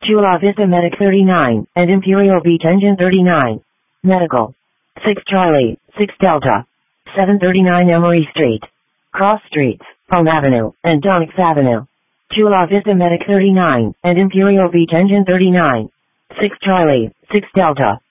Chula Vista Medic 39, and Imperial Beach Engine 39. Medical. 6 Charlie, 6 Delta. 739 Emory Street. Cross Streets, Palm Avenue, and Donix Avenue. Chula Vista Medic 39, and Imperial Beach Engine 39. 6 Charlie, 6 Delta.